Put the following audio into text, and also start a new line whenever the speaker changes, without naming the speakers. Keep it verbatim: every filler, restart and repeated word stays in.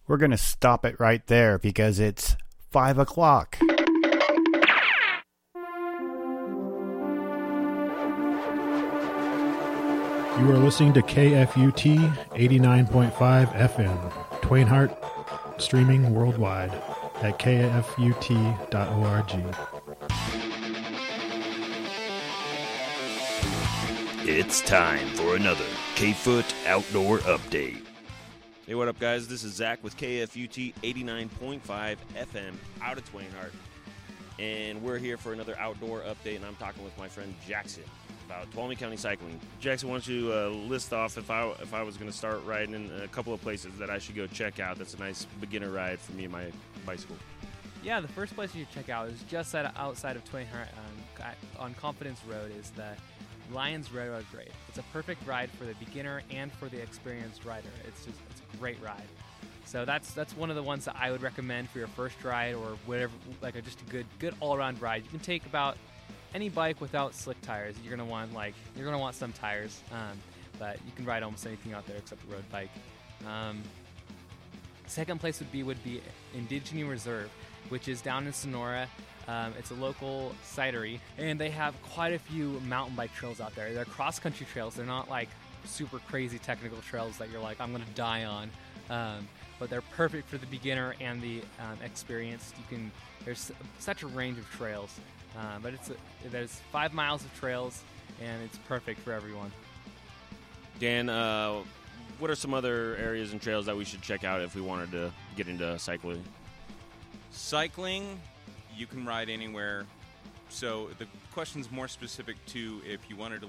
we're going to stop it right there because it's five o'clock.
You are listening to K F U T eighty-nine point five F M, Twain Harte, streaming worldwide at K F U T dot org.
It's time for another K-Foot Outdoor Update.
Hey, what up, guys? This is Zach with K F U T eighty-nine point five F M out of Twain Harte. And we're here for another outdoor update, and I'm talking with my friend Jackson about Tuolumne County cycling. Jackson, why don't you uh, list off if I if I was going to start riding in a couple of places that I should go check out. That's a nice beginner ride for me and my bicycle.
Yeah, the first place you should check out is just outside of Twain Harte on, on Confidence Road is the Lions Railroad Grade. It's a perfect ride for the beginner and for the experienced rider. It's just it's a great ride. So that's that's one of the ones that I would recommend for your first ride or whatever, like a, just a good good all-around ride. You can take about any bike without slick tires. You're gonna want like you're gonna want some tires, um, but you can ride almost anything out there except a road bike. Um, second place would be would be Indigene Reserve, which is down in Sonora. Um, it's a local cidery, and they have quite a few mountain bike trails out there. They're cross-country trails. They're not like super crazy technical trails that you're like, I'm gonna die on. Um, but they're perfect for the beginner and the um, experienced. You can there's such a range of trails. Uh, but it's a, there's five miles of trails, and it's perfect for everyone.
Dan, uh, what are some other areas and trails that we should check out if we wanted to get into cycling?
Cycling, you can ride anywhere. So the question's more specific to if you wanted to